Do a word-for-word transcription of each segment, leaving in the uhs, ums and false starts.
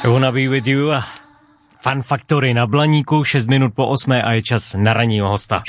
Wanna be with you a Fun Factory na Blaníku, šest minut po osmé a je čas na ranního hosta.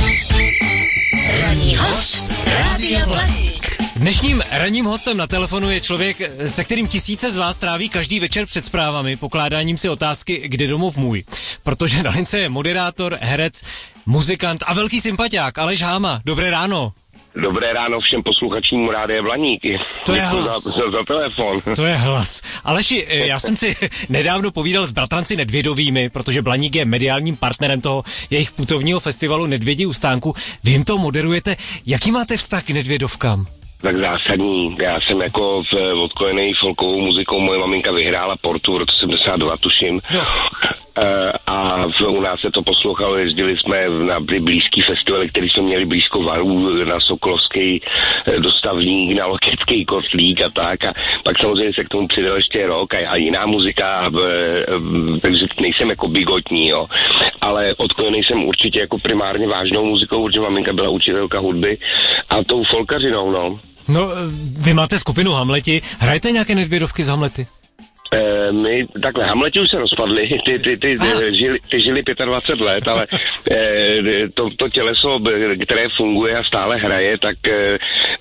Ranní host Rádia Blaník. Dnešním ranním hostem na telefonu je člověk, se kterým tisíce z vás tráví každý večer před zprávami pokládáním si otázky, kde domov můj. Protože na lince je moderátor, herec, muzikant a velký sympatiák Aleš Háma. Dobré ráno. Dobré ráno všem posluchačům Rádia Blaník. To je hlas. Za, za, za telefon. To je hlas. Aleši, já jsem si nedávno povídal s bratranci Nedvědovými, protože Blaník je mediálním partnerem toho jejich putovního festivalu Nedvědí u stánku. Vy jim to moderujete. Jaký máte vztah k Nedvědovkám? Tak zásadní. Já jsem jako odkojený folkovou muzikou, moje maminka vyhrála Portu v roce sedmdesát dva, tuším. No. E, a v, u nás se to poslouchalo, jezdili jsme na blízký festivaly, který jsme měli blízko Varů, na Sokolovský dostavník, na Lokecký kotlík a tak. A pak samozřejmě se k tomu přidal ještě rock a, a jiná muzika, a, e, takže nejsem jako bigotní, jo. Ale odkojený jsem určitě jako primárně vážnou muzikou, protože maminka byla učitelka hudby a tou folkařinou, no. No, vy máte skupinu Hamleti. Hrajete nějaké Nedvědovky z Hamlety? E, my, takhle, Hamleti už se rozpadli, ty, ty, ty, ty, žili, ty žili dvacet pět let, ale e, to, to těleso, které funguje a stále hraje, tak e,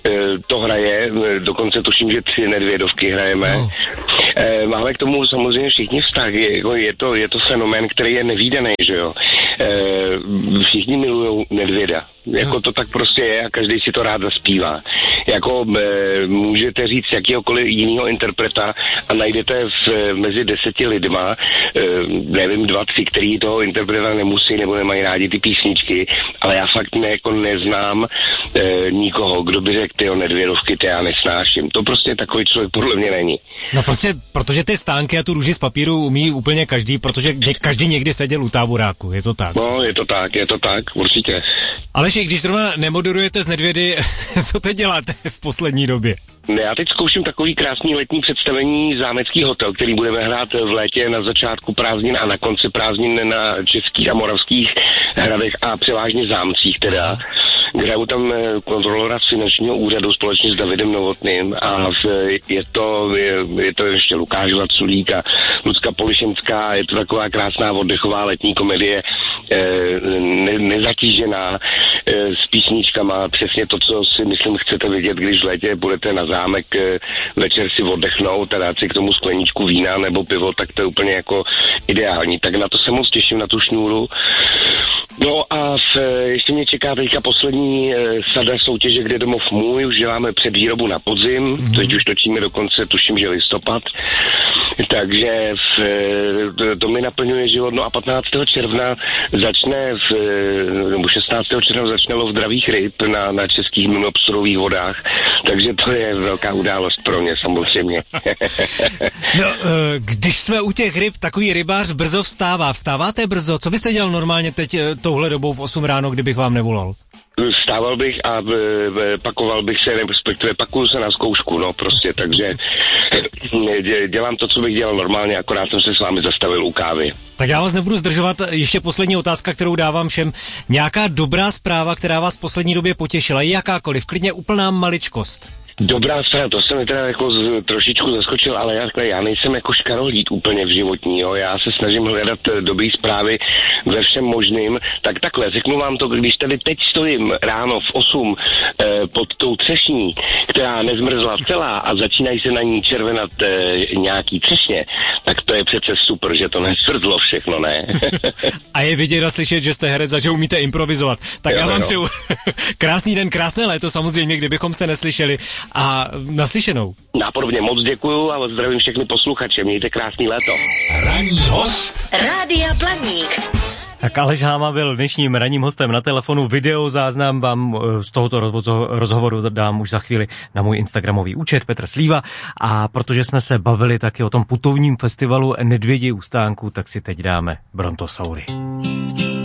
to hraje, dokonce tuším, že tři Nedvědovky hrajeme. No. E, máme k tomu samozřejmě všichni vztah, je, je, to, je to fenomén, který je nevídaný, že jo. E, všichni milujou Nedvěda. Jako no. To tak prostě je a každý si to rád zaspívá. Jako e, můžete říct jakýhokoliv jinýho interpreta a najdete v, mezi deseti lidma, e, nevím, dva, tři, který toho interpreta nemusí nebo nemají rádi ty písničky, ale já fakt ne, jako neznám e, nikoho, kdo by řekl, tyjo, Nedvědovky, ty já nesnáším. To prostě takový člověk podle mě není. No prostě, protože ty stánky a tu růži z papíru umí úplně každý, protože každý někdy seděl u táboráku, je to tak? No, je to tak, je to tak, určitě. Ale když zrovna nemoderujete z Nedvědy, co teď děláte v poslední době? Já teď zkouším takový krásný letní představení Zámecký hotel, který budeme hrát v létě na začátku prázdnin a na konci prázdnin na českých a moravských hradech a převážně zámcích teda. Hraju tam kontrolora z finančního úřadu společně s Davidem Novotným a je to, je, je to ještě Lukáš Vaculík a Lucka Polišenská, je to taková krásná oddechová letní komedie, ne, nezatížená, s písničkama, přesně to, co si myslím chcete vidět, když v létě budete na zámek večer si oddechnout a dát si k tomu skleničku vína nebo pivo, tak to je úplně jako ideální. Tak na to se moc těším, na tu šňůru. No a v, ještě mě čeká teďka poslední sada soutěže, kde domov můj, už děláme předvýrobu na podzim, mm-hmm. teď už točíme dokonce, tuším, že listopad, takže v, to, to mi naplňuje život. No a patnáctého června začne, v, nebo šestnáctého června začne lov dravých ryb na, na českých mimoobsluhových vodách, takže to je velká událost pro mě samozřejmě. No, když jsme u těch ryb, takový rybář brzo vstává. Vstáváte brzo? Co byste dělal normálně teď touhle dobou v osm ráno, kdybych vám nevolal? Vstával bych a e, pakoval bych se, respektive pakuju se na zkoušku, no prostě, takže e, dělám to, co bych dělal normálně, akorát jsem se s vámi zastavil u kávy. Tak já vás nebudu zdržovat, ještě poslední otázka, kterou dávám všem. Nějaká dobrá zpráva, která vás v poslední době potěšila, jakákoliv, klidně úplná maličkost. Dobrá zpráva, to jsem mi teda jako z, trošičku zaskočil, ale já, já nejsem jako škarolít úplně v životní, jo, já se snažím hledat dobrý zprávy ve všem možným, tak takhle, řeknu vám to, když tady teď stojím ráno v osm eh, pod tou třešní, která nezmrzla celá a začínají se na ní červenat eh, nějaký třešně, tak to je přece super, že to nesmrzlo všechno, ne? A je vidět a slyšet, že jste herec a že umíte improvizovat. Tak jo, já vám přeju krásný den, krásné léto samozřejmě, kdybychom se neslyšeli. A naslyšenou. Nápodobně moc děkuju a zdravím všechny posluchače. Mějte krásný léto. Ranní host Rádia Blaník. Tak Aleš Háma byl dnešním ranním hostem na telefonu. Video záznam vám z tohoto rozhovoru dám už za chvíli na můj instagramový účet Petr Slíva. A protože jsme se bavili taky o tom putovním festivalu Nedvědí u stánku, tak si teď dáme Brontosaury.